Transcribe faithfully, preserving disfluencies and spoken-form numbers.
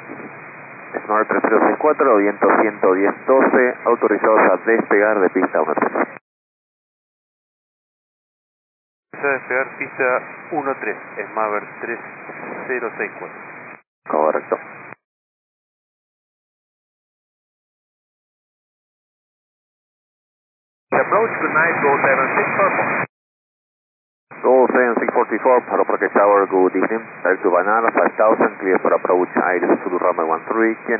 Smart tres cero seis cuatro, viento ciento diez doce, autorizados a despegar de pista uno tres. Autoriza a despegar pista uno tres, Smart tres cero seis cuatro. Correcto. Approach, good night, Go seven six Purple. Go seven six four four, Palo Parque Tower, good evening. Direct to Banana, five thousand, clear for approach, Iris to runway one three.